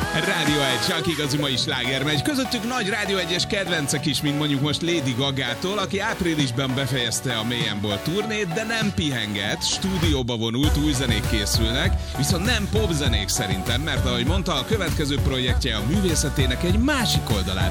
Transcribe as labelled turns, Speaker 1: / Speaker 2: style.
Speaker 1: Rádió 1, csak igazi mai sláger megy. Közöttük nagy Rádió 1-es kedvencek is, mint mondjuk most Lady Gagától, aki áprilisban befejezte a Mélyenból turnét, de nem pihenget, stúdióba vonult, új zenék készülnek, viszont nem popzenék szerintem, mert ahogy mondta, a következő projektje a művészetének egy másik oldalát